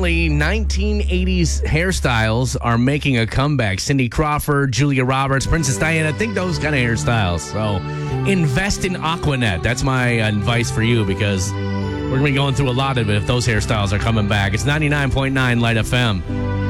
apparently 1980s hairstyles are making a comeback. Cindy Crawford, Julia Roberts, Princess Diana. Think those kind of hairstyles. So invest in Aquanet. That's my advice for you, because we're going to be going through a lot of it if those hairstyles are coming back. It's 99.9 Light FM.